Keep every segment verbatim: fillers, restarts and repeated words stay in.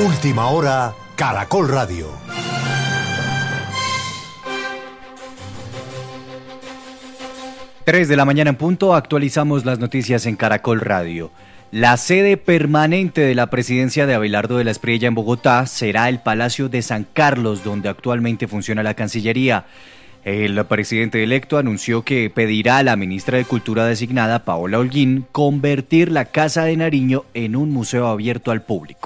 Última hora, Caracol Radio. tres de la mañana en punto, actualizamos las noticias en Caracol Radio. La sede permanente de la presidencia de Abelardo de la Espriella en Bogotá será el Palacio de San Carlos, donde actualmente funciona la Cancillería. El presidente electo anunció que pedirá a la ministra de Cultura designada, Paola Holguín, convertir la Casa de Nariño en un museo abierto al público.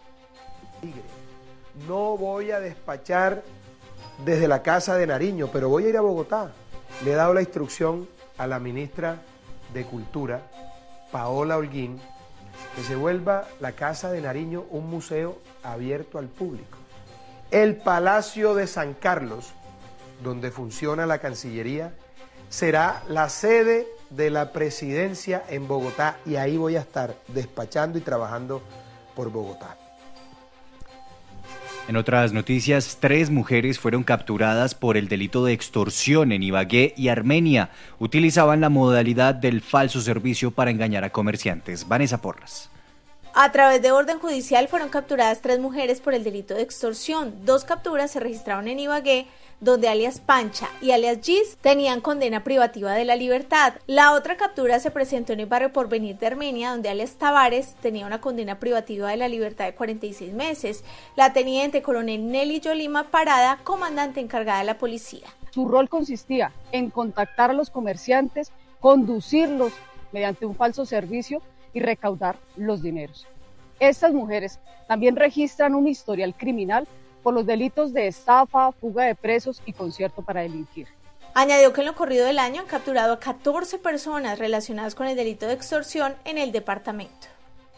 No voy a despachar desde la Casa de Nariño, pero voy a ir a Bogotá. Le he dado la instrucción a la ministra de Cultura, Paola Holguín, que se vuelva la Casa de Nariño un museo abierto al público. El Palacio de San Carlos, donde funciona la Cancillería, será la sede de la presidencia en Bogotá y ahí voy a estar despachando y trabajando por Bogotá. En otras noticias, tres mujeres fueron capturadas por el delito de extorsión en Ibagué y Armenia. Utilizaban la modalidad del falso servicio para engañar a comerciantes. Vanessa Porras. A través de orden judicial fueron capturadas tres mujeres por el delito de extorsión. Dos capturas se registraron en Ibagué, donde alias Pancha y alias Gis tenían condena privativa de la libertad. La otra captura se presentó en el barrio Porvenir de Armenia, donde alias Tavares tenía una condena privativa de la libertad de cuarenta y seis meses. La teniente coronel Nelly Yolima Parada, comandante encargada de la policía. Su rol consistía en contactar a los comerciantes, conducirlos mediante un falso servicio y recaudar los dineros. Estas mujeres también registran un historial criminal por los delitos de estafa, fuga de presos y concierto para delinquir. Añadió que en lo corrido del año han capturado a catorce personas relacionadas con el delito de extorsión en el departamento.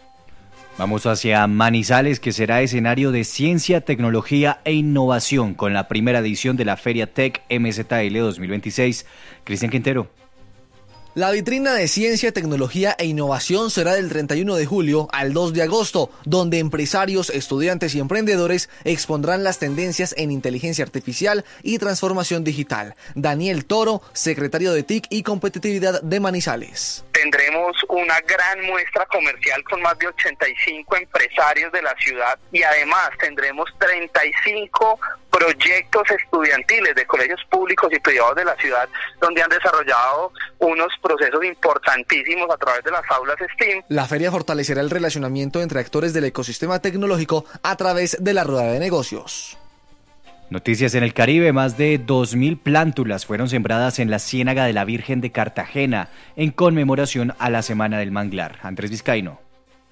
Vamos hacia Manizales, que será escenario de ciencia, tecnología e innovación con la primera edición de la Feria Tech M Z L dos mil veintiséis. Cristian Quintero. La vitrina de ciencia, tecnología e innovación será del treinta y uno de julio al dos de agosto, donde empresarios, estudiantes y emprendedores expondrán las tendencias en inteligencia artificial y transformación digital. Daniel Toro, secretario de T I C y Competitividad de Manizales. Tendremos una gran muestra comercial con más de ochenta y cinco empresarios de la ciudad y además tendremos treinta y cinco proyectos estudiantiles de colegios públicos y privados de la ciudad donde han desarrollado unos procesos importantísimos a través de las aulas STEAM. La feria fortalecerá el relacionamiento entre actores del ecosistema tecnológico a través de la rueda de negocios. Noticias en el Caribe, más de dos mil plántulas fueron sembradas en la Ciénaga de la Virgen de Cartagena en conmemoración a la Semana del Manglar. Andrés Vizcaíno.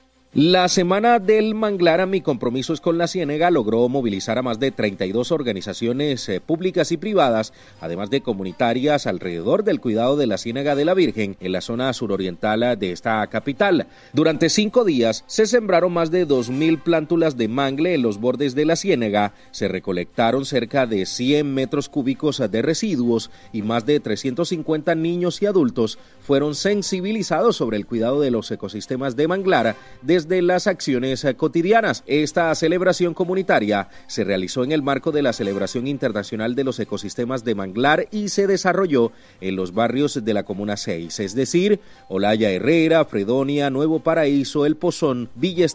La Semana del Manglar, a Mi Compromiso es con la Ciénaga, logró movilizar a más de treinta y dos organizaciones eh, públicas y privadas, además de comunitarias, alrededor del cuidado de la Ciénaga de la Virgen en la zona suroriental de esta capital. Durante cinco días se sembraron más de dos mil plántulas de mangle en los bordes de la ciénaga, se recolectaron cerca de cien metros cúbicos de residuos y más de trescientos cincuenta niños y adultos fueron sensibilizados sobre el cuidado de los ecosistemas de manglar desde de las acciones cotidianas. Esta celebración comunitaria se realizó en el marco de la celebración internacional de los ecosistemas de manglar y se desarrolló en los barrios de la Comuna seis, es decir, Olaya Herrera, Fredonia, Nuevo Paraíso, El Pozón, Villa